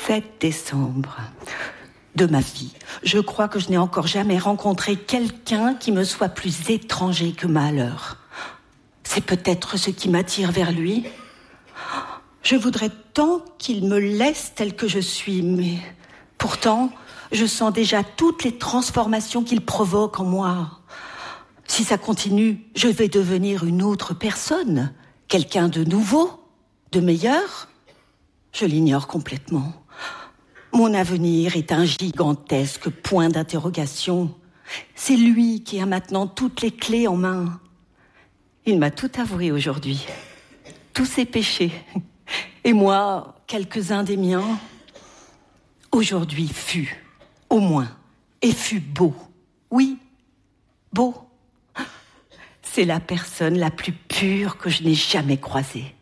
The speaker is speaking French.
7 décembre de ma vie. Je crois que je n'ai encore jamais rencontré quelqu'un qui me soit plus étranger que Mahler. C'est peut-être ce qui m'attire vers lui. Je voudrais tant qu'il me laisse tel que je suis, mais pourtant, je sens déjà toutes les transformations qu'il provoque en moi. Si ça continue, je vais devenir une autre personne, quelqu'un de nouveau, de meilleur. Je l'ignore complètement. Mon avenir est un gigantesque point d'interrogation. C'est lui qui a maintenant toutes les clés en main. Il m'a tout avoué aujourd'hui, tous ses péchés, et moi, quelques-uns des miens. Aujourd'hui fut, au moins, et fut beau. Oui, beau. C'est la personne la plus pure que je n'ai jamais croisée.